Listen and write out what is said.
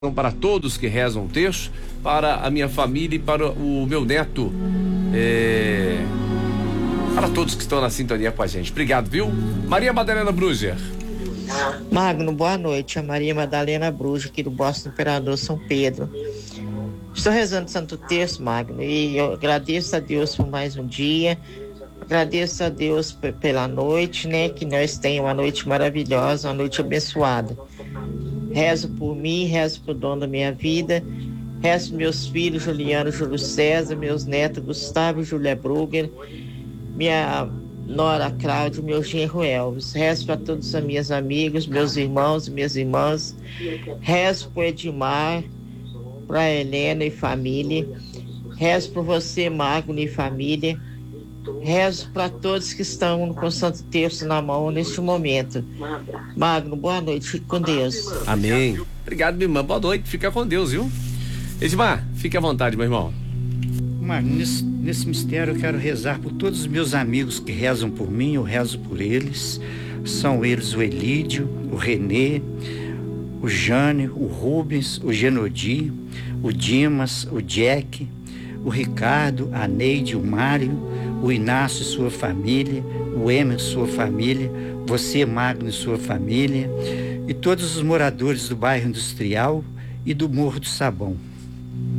Para todos que rezam o terço, para a minha família e para o meu neto, para todos que estão na sintonia com a gente. Obrigado, viu? Maria Madalena Bruger. Magno, boa noite. A Maria Madalena Bruger, aqui do Bosque do Imperador São Pedro. Estou rezando o Santo Terço, Magno, e eu agradeço a Deus por mais um dia. Agradeço a Deus pela noite, né? Que nós tenhamos uma noite maravilhosa, uma noite abençoada. Rezo por mim, rezo por dono da minha vida, rezo por meus filhos, Juliano, Júlio César, meus netos, Gustavo e Júlia Brugger, minha nora Cláudia, meu genro Elvis. Rezo para todos os meus amigos, meus irmãos e minhas irmãs. Rezo por Edmar, para Helena e família. Rezo por você, Magno e família. Rezo para todos que estão com o Santo Terço na mão neste momento. Magno, boa noite, fique com Deus. Amém. Obrigado, minha irmã. Boa noite, fica com Deus, viu? Edmar, fique à vontade, meu irmão. Magno, nesse mistério eu quero rezar por todos os meus amigos que rezam por mim, eu rezo por eles. São eles o Elídio, o Renê, o Jane, o Rubens, o Genodi, o Dimas, o Jack, o Ricardo, a Neide, o Mário, o Inácio e sua família, o Emerson e sua família, você, Magno e sua família, e todos os moradores do bairro Industrial e do Morro do Sabão.